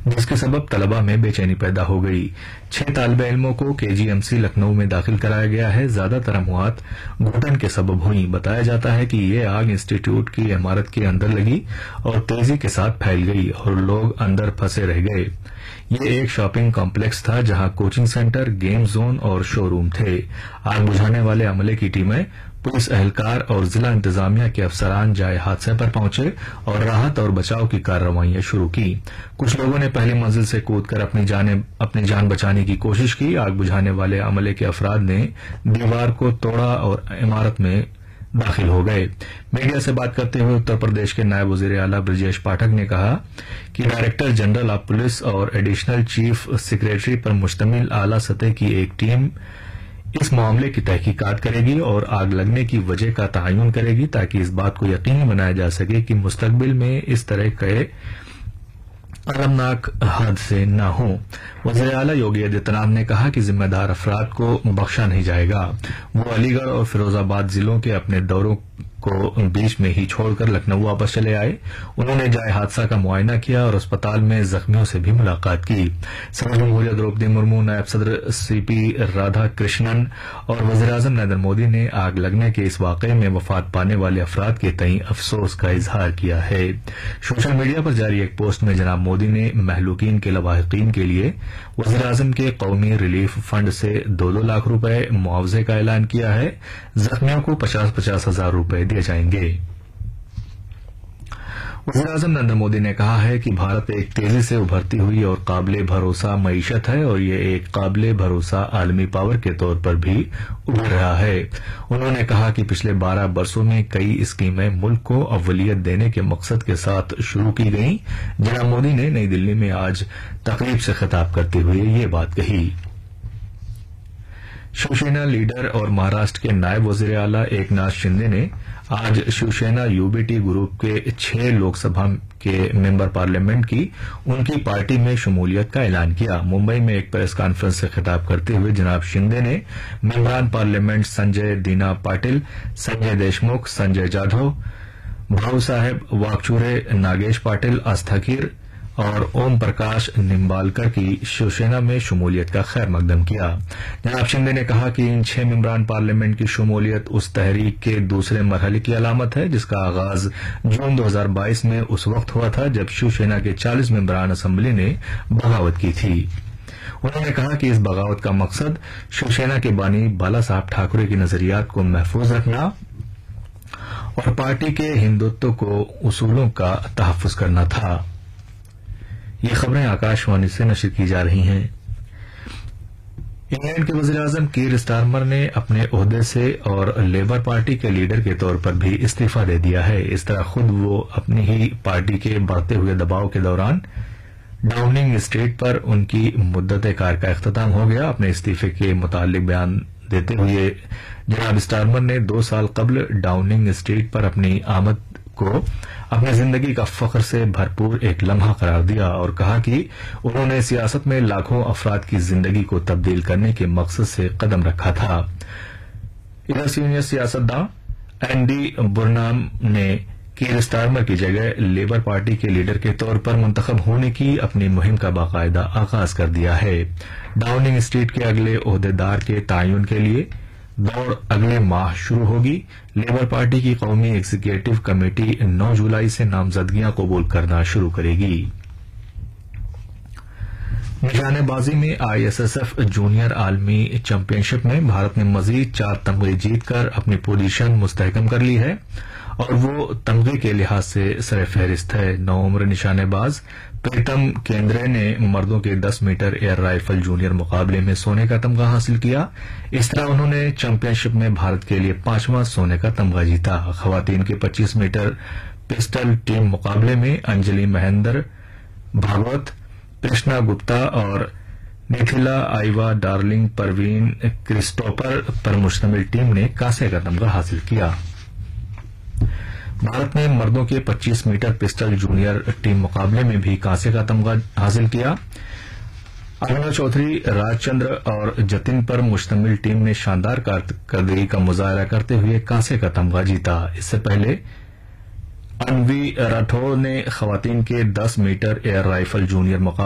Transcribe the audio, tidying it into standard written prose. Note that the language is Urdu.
جس کے سبب طلبہ میں بے چینی پیدا ہو گئی۔ 6 طالب علموں کو KGMC لکھنؤ میں داخل کرایا گیا ہے۔ زیادہ تر اموات گھٹن کے سبب ہوئی۔ بتایا جاتا ہے کہ یہ آگ انسٹی ٹیوٹ کی عمارت کے اندر لگی اور تیزی کے ساتھ پھیل گئی اور لوگ اندر پھنسے رہ گئے۔ یہ ایک شاپنگ کمپلیکس تھا جہاں کوچنگ سینٹر، گیم زون اور شو روم تھے۔ آگ بجھانے والے عملے کی ٹیمیں، پولیس اہلکار اور ضلع انتظامیہ کے افسران جائے حادثے پر پہنچے اور راحت اور بچاؤ کی کارروائیاں شروع کی۔ کچھ لوگوں نے پہلی منزل سے کود کر اپنی جان بچانے کی کوشش کی۔ آگ بجھانے والے عملے کے افراد نے دیوار کو توڑا اور عمارت میں داخل ہو گئے۔ میڈیا سے بات کرتے ہوئے اتر پردیش کے نائب وزیر اعلیٰ برجیش پاٹھک نے کہا کہ ڈائریکٹر جنرل آف پولیس اور ایڈیشنل چیف سیکریٹری پر مشتمل اعلیٰ سطح کی ایک ٹیم اس معاملے کی تحقیقات کرے گی اور آگ لگنے کی وجہ کا تعین کرے گی تاکہ اس بات کو یقینی بنایا جا سکے کہ مستقبل میں اس طرح کے المناک حادثے نہ ہوں۔ وزیر اعلیٰ یوگی آدتیہ ناتھ نے کہا کہ ذمہ دار افراد کو بخشا نہیں جائے گا۔ وہ علی گڑھ اور فیروز آباد ضلعوں کے اپنے دوروں کو بیچ میں ہی چھوڑ کر لکھنؤ واپس چلے آئے۔ انہوں نے جائے حادثہ کا معائنہ کیا اور اسپتال میں زخمیوں سے بھی ملاقات کی۔ صدر جمہوریہ دروپدی مرمو، نائب صدر CP رادھا کرشنن اور وزیر اعظم نریندر مودی نے آگ لگنے کے اس واقعے میں وفات پانے والے افراد کے تئیں افسوس کا اظہار کیا ہے۔ سوشل میڈیا پر جاری ایک پوسٹ میں جناب مودی نے مہلوکین کے لواحقین کے لیے وزیر اعظم کے قومی ریلیف فنڈ سے 2 لاکھ روپے معاوضے کا اعلان کیا ہے۔ زخمیوں کو 50 ہزار روپے دیے جائیں گے۔ وزیر اعظم نریندر مودی نے کہا ہے کہ بھارت ایک تیزی سے ابھرتی ہوئی اور قابل بھروسہ معیشت ہے اور یہ ایک قابل بھروسہ عالمی پاور کے طور پر بھی ابھر رہا ہے۔ انہوں نے کہا کہ پچھلے 12 برسوں میں کئی اسکیمیں ملک کو اولویت دینے کے مقصد کے ساتھ شروع کی گئیں۔ جناب مودی نے نئی دلی میں آج تقریب سے خطاب کرتے ہوئے یہ بات کہی۔ شیوسینا لیڈر اور مہاراشٹر کے نائب وزیر اعلیٰ ایکناتھ شندے نے آج شیوسینا UBT گروپ کے 6 لوک سبھا کے ممبر پارلیمنٹ کی ان کی پارٹی میں شمولیت کا اعلان کیا۔ ممبئی میں ایک پریس کانفرنس سے خطاب کرتے ہوئے جناب شندے نے ممبران پارلیمنٹ سنجے دینا پاٹل، سنجے دیشمکھ، سنجے جادھو، بھاؤ صاحب واکچورے، ناگیش پاٹل، آستھاکر اور اوم پرکاش نمبالکر کی شیوسینا میں شمولیت کا خیر مقدم کیا۔ جناب شندے نے کہا کہ ان 6 ممبران پارلیمنٹ کی شمولیت اس تحریک کے دوسرے مرحلے کی علامت ہے جس کا آغاز جون 2022 میں اس وقت ہوا تھا جب شیوسینا کے 40 ممبران اسمبلی نے بغاوت کی تھی۔ انہوں نے کہا کہ اس بغاوت کا مقصد شیوسینا کے بانی بالا صاحب ٹھاکرے کے نظریات کو محفوظ رکھنا اور پارٹی کے ہندوتو کو اصولوں کا تحفظ کرنا تھا۔ یہ خبریں آکاشوانی سے نشر کی جا رہی ہیں۔ انگلینڈ کے وزیر اعظم کیر سٹارمر نے اپنے عہدے سے اور لیبر پارٹی کے لیڈر کے طور پر بھی استعفی دے دیا ہے۔ اس طرح خود وہ اپنی ہی پارٹی کے بڑھتے ہوئے دباؤ کے دوران ڈاؤننگ اسٹریٹ پر ان کی مدت کار کا اختتام ہو گیا۔ اپنے استعفے کے متعلق بیان دیتے ہوئے جناب سٹارمر نے 2 سال قبل ڈاؤننگ اسٹریٹ پر اپنی آمد کو اپنی زندگی کا فخر سے بھرپور ایک لمحہ قرار دیا اور کہا کہ انہوں نے سیاست میں لاکھوں افراد کی زندگی کو تبدیل کرنے کے مقصد سے قدم رکھا تھا۔ ادھر سینئر سیاستداں اینڈی برنام نے کیر سٹارمر کی جگہ لیبر پارٹی کے لیڈر کے طور پر منتخب ہونے کی اپنی مہم کا باقاعدہ آغاز کر دیا ہے۔ ڈاؤننگ اسٹریٹ کے اگلے عہدیدار کے تعین کے لیے دوڑ اگلے ماہ شروع ہوگی۔ لیبر پارٹی کی قومی ایگزیکٹو کمیٹی 9 جولائی سے نامزدگیاں قبول کرنا شروع کرے گی۔ نشانے بازی میں ISSF جونیئر عالمی چیمپئن شپ میں بھارت نے مزید 4 تمغے جیت کر اپنی پوزیشن مستحکم کر لی ہے اور وہ تمغے کے لحاظ سے سر فہرست ہے۔ نوعمر نشانے باز پریتم کیندرے نے مردوں کے 10 میٹر ایئر رائفل جونیئر مقابلے میں سونے کا تمغہ حاصل کیا۔ اس طرح انہوں نے چیمپئن شپ میں بھارت کے لیے 5واں سونے کا تمغہ جیتا۔ خواتین کے 25 میٹر پسٹل ٹیم مقابلے میں انجلی مہندر بھاگوت، کرشنا گپتا اور نیتھیلا آئیوا ڈارلنگ پروین کرسٹوپر پر مشتمل ٹیم نے کانسے کا تمغہ حاصل کیا۔ بھارت نے مردوں کے 25 میٹر پسٹل جونیئر ٹیم مقابلے میں بھی کانسے کا تمغہ حاصل کیا۔ ارنب چودھری، راج چندر اور جتن پر مشتمل ٹیم نے شاندار کارکردگی کا مظاہرہ کرتے ہوئے کانسے کا تمغہ جیتا۔ اس سے پہلے انوی راٹھور نے خواتین کے 10 میٹر ایئر رائفل جونیئر مقابلے